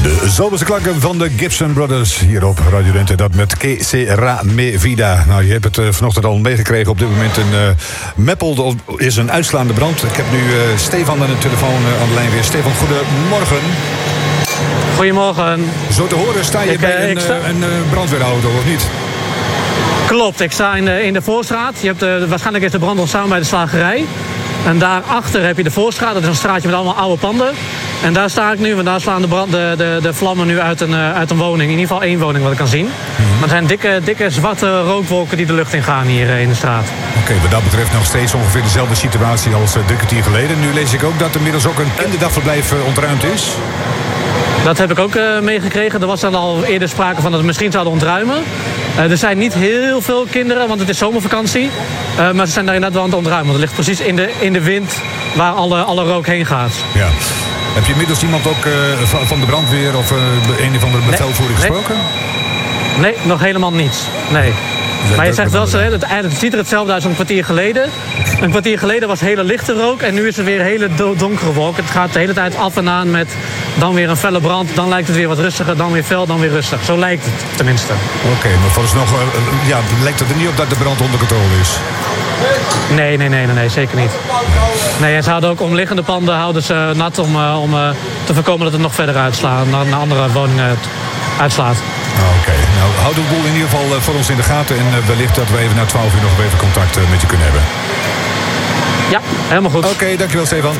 De zomerse klanken van de Gibson Brothers hier op Radio Drenthe. Dat met Que Sera Me Vida. Nou, je hebt het vanochtend al meegekregen. Op dit moment in Meppel is een uitslaande brand. Ik heb nu Stefan aan de telefoon aan de lijn weer. Stefan, goedemorgen. Goedemorgen. Zo te horen sta je bij een brandweerauto, of niet? Klopt, ik sta in de Voorstraat. Je hebt waarschijnlijk is de brand ontstaan bij de slagerij. En daarachter heb je de Voorstraat. Dat is een straatje met allemaal oude panden. En daar sta ik nu, want daar slaan de vlammen nu uit een woning. In ieder geval 1 woning wat ik kan zien. Maar het zijn dikke zwarte rookwolken die de lucht in gaan hier in de straat. Oké, wat dat betreft nog steeds ongeveer dezelfde situatie als 3 kwartier geleden. Nu lees ik ook dat er inmiddels ook een kinderdagverblijf ontruimd is. Dat heb ik ook meegekregen. Er was dan al eerder sprake van dat we misschien zouden ontruimen. Er zijn niet heel veel kinderen, want het is zomervakantie. Maar ze zijn daar inderdaad wel aan het ontruimen. Want het ligt precies in de wind waar alle rook heen gaat. Ja. Heb je inmiddels iemand ook van de brandweer of een of andere bevelvoerder gesproken? Nee, nog helemaal niets. Nee. Maar je zegt wel, het ziet er hetzelfde uit als een kwartier geleden. Een kwartier geleden was hele lichte rook en nu is er weer hele donkere wolk. Het gaat de hele tijd af en aan met dan weer een felle brand. Dan lijkt het weer wat rustiger, dan weer fel, dan weer rustig. Zo lijkt het tenminste. Oké, maar vooralsnog lijkt het er niet op dat de brand onder controle is? Nee, zeker niet. Nee, en ze houden ook omliggende panden houden ze nat om te voorkomen dat het nog verder uitslaat. Naar andere woningen uitslaat. Oké, nou houd de boel in ieder geval voor ons in de gaten. En wellicht dat we even na 12 uur nog even contact met je kunnen hebben. Ja, helemaal goed. Oké, dankjewel Stefan.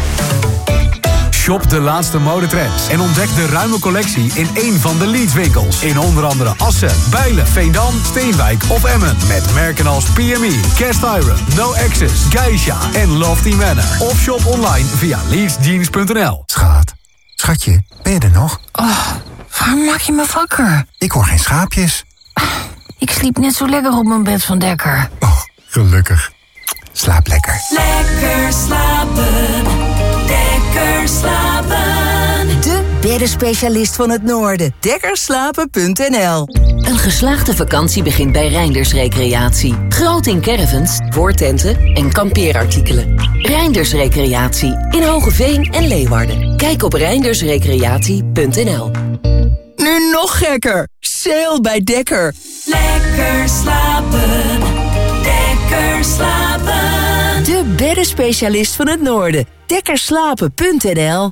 Shop de laatste modetrends en ontdek de ruime collectie in één van de Leeds-winkels. In onder andere Assen, Bijlen, Veendam, Steenwijk of Emmen. Met merken als PME, Cast Iron, No Access, Geisha en Lofty Manor. Of shop online via leedsjeans.nl. Schatje, ben je er nog? Oh, waarom maak je me wakker? Ik hoor geen schaapjes. Ik sliep net zo lekker op mijn bed van Dekker. Oh, gelukkig. Slaap lekker. Lekker slapen. Dekker slapen. De beddenspecialist van het Noorden. Dekkerslapen.nl. Een geslaagde vakantie begint bij Reinders Recreatie. Groot in caravans, voortenten en kampeerartikelen. Reinders Recreatie in Hogeveen en Leeuwarden. Kijk op reindersrecreatie.nl. Nu nog gekker. Sale bij Dekker. Lekker slapen. Dekker slapen. De beddenspecialist van het Noorden. Dekkerslapen.nl.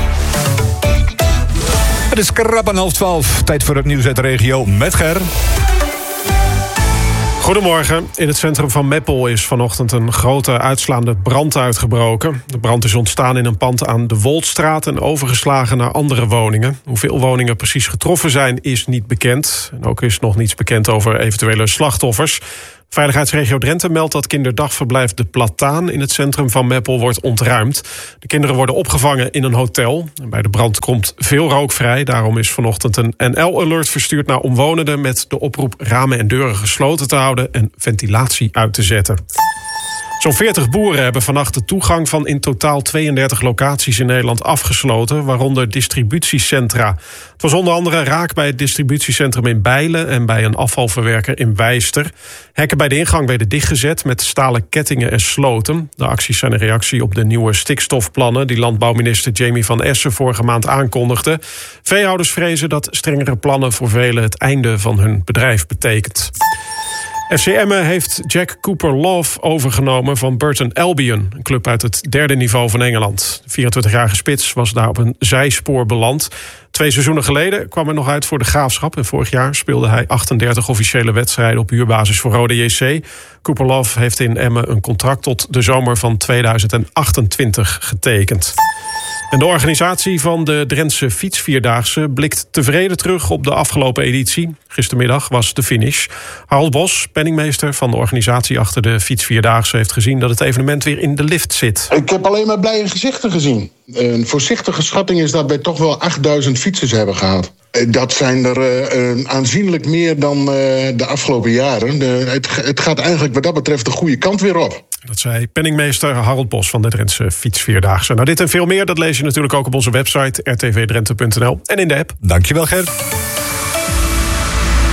Het is krap aan 11:30. Tijd voor het nieuws uit de regio met Ger. Goedemorgen. In het centrum van Meppel is vanochtend een grote uitslaande brand uitgebroken. De brand is ontstaan in een pand aan de Woldstraat en overgeslagen naar andere woningen. Hoeveel woningen precies getroffen zijn is niet bekend. En ook is nog niets bekend over eventuele slachtoffers. Veiligheidsregio Drenthe meldt dat kinderdagverblijf De Plataan in het centrum van Meppel wordt ontruimd. De kinderen worden opgevangen in een hotel. En bij de brand komt veel rook vrij. Daarom is vanochtend een NL-alert verstuurd naar omwonenden met de oproep ramen en deuren gesloten te houden en ventilatie uit te zetten. Zo'n 40 boeren hebben vannacht de toegang van in totaal 32 locaties in Nederland afgesloten, waaronder distributiecentra. Het was onder andere raak bij het distributiecentrum in Bijlen en bij een afvalverwerker in Wijster. Hekken bij de ingang werden dichtgezet met stalen kettingen en sloten. De acties zijn een reactie op de nieuwe stikstofplannen die landbouwminister Jamie van Essen vorige maand aankondigde. Veehouders vrezen dat strengere plannen voor velen het einde van hun bedrijf betekent. FC Emmen heeft Jack Cooper-Love overgenomen van Burton Albion, een club uit het 3e niveau van Engeland. De 24-jarige spits was daar op een zijspoor beland. 2 seizoenen geleden kwam hij nog uit voor de Graafschap en vorig jaar speelde hij 38 officiële wedstrijden op huurbasis voor Rode JC. Cooper-Love heeft in Emmen een contract tot de zomer van 2028 getekend. En de organisatie van de Drentse Fietsvierdaagse blikt tevreden terug op de afgelopen editie. Gistermiddag was de finish. Harold Bos, penningmeester van de organisatie achter de Fietsvierdaagse, heeft gezien dat het evenement weer in de lift zit. Ik heb alleen maar blije gezichten gezien. Een voorzichtige schatting is dat wij toch wel 8000 fietsers hebben gehad. Dat zijn er aanzienlijk meer dan de afgelopen jaren. Het gaat eigenlijk wat dat betreft de goede kant weer op. Dat zei penningmeester Harold Bos van de Drentse Fietsvierdaagse. Nou, dit en veel meer, dat lees je natuurlijk ook op onze website rtvdrenthe.nl en in de app. Dankjewel, Ger.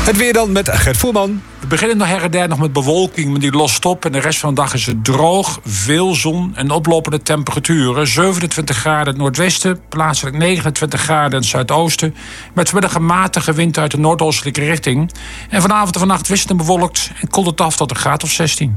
Het weer dan met Gert Voerman. We beginnen nog her en der nog met bewolking, maar die lost op. En de rest van de dag is het droog, veel zon en oplopende temperaturen. 27 graden in het noordwesten, plaatselijk 29 graden in het zuidoosten. Met vanmiddag een matige wind uit de noordoostelijke richting. En vanavond en vannacht wisselend bewolkt en koelt het af tot een graad of 16.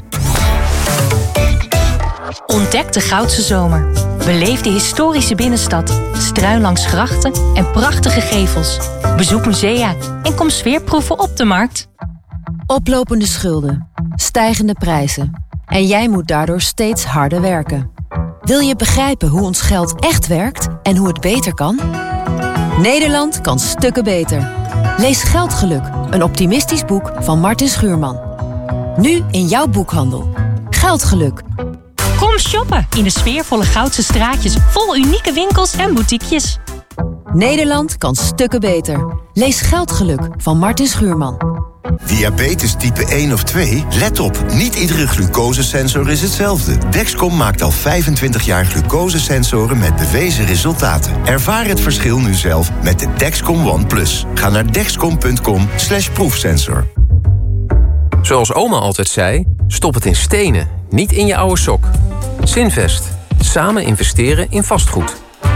Ontdek de Goudse Zomer. Beleef de historische binnenstad, struin langs grachten en prachtige gevels. Bezoek musea en kom sfeerproeven op de markt. Oplopende schulden, stijgende prijzen. En jij moet daardoor steeds harder werken. Wil je begrijpen hoe ons geld echt werkt en hoe het beter kan? Nederland kan stukken beter. Lees Geldgeluk, een optimistisch boek van Martin Schuurman. Nu in jouw boekhandel. Geldgeluk. Kom shoppen in de sfeervolle Goudse straatjes vol unieke winkels en boutiquejes. Nederland kan stukken beter. Lees Geldgeluk van Martin Schuurman. Diabetes type 1 of 2? Let op, niet iedere glucosesensor is hetzelfde. Dexcom maakt al 25 jaar glucosesensoren met bewezen resultaten. Ervaar het verschil nu zelf met de Dexcom One Plus. Ga naar dexcom.com/proefsensor. Zoals oma altijd zei, stop het in stenen, niet in je oude sok. Zinvest. Samen investeren in vastgoed.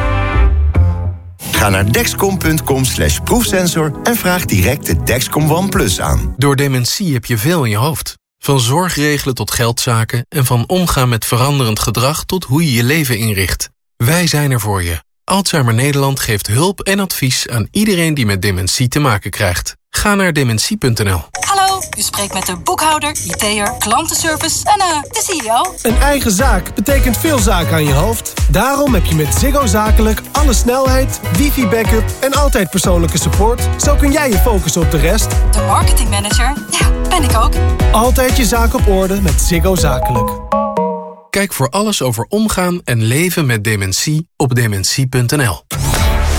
Ga naar dexcom.com/proefsensor en vraag direct de Dexcom One Plus aan. Door dementie heb je veel in je hoofd. Van zorgregelen tot geldzaken en van omgaan met veranderend gedrag tot hoe je je leven inricht. Wij zijn er voor je. Alzheimer Nederland geeft hulp en advies aan iedereen die met dementie te maken krijgt. Ga naar dementie.nl. Hallo, u spreekt met de boekhouder, IT'er, klantenservice en de CEO. Een eigen zaak betekent veel zaken aan je hoofd. Daarom heb je met Ziggo Zakelijk alle snelheid, wifi-backup en altijd persoonlijke support. Zo kun jij je focussen op de rest. De marketingmanager, ja, ben ik ook. Altijd je zaak op orde met Ziggo Zakelijk. Kijk voor alles over omgaan en leven met dementie op dementie.nl.